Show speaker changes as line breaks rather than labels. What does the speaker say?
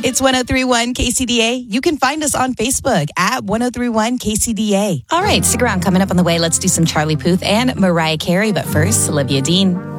It's 1031 KCDA. You can find us on Facebook at 1031 KCDA.
All right, stick around. Coming up on the way, let's do some Charlie Puth and Mariah Carey. But first, Olivia Dean.